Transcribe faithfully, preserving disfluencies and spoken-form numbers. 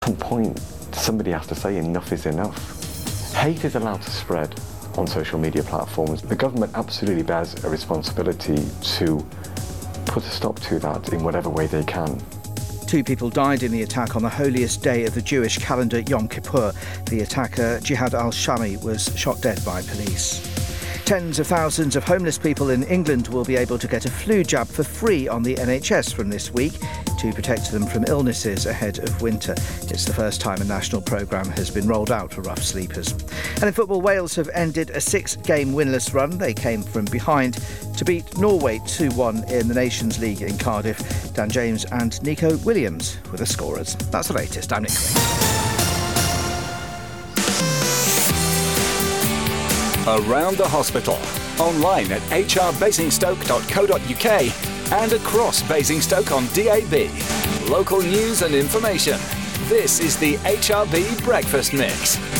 At some point, somebody has to say enough is enough. Hate is allowed to spread on social media platforms. The government absolutely bears a responsibility to put a stop to that in whatever way they can. Two people died in the attack on the holiest day of the Jewish calendar, Yom Kippur. The attacker, Jihad al-Shami, was shot dead by police. Tens of thousands of homeless people in England will be able to get a flu jab for free on the N H S from this week to protect them from illnesses ahead of winter. It's the first time a national programme has been rolled out for rough sleepers. And in football, Wales have ended a six-game winless run. They came from behind to beat Norway two one in the Nations League in Cardiff. Dan James and Nico Williams were the scorers. That's the latest. I'm Nick Green. Around the hospital, online at h r basingstoke dot co dot u k and across Basingstoke on D A B. Local news and information. This is the H R B Breakfast Mix.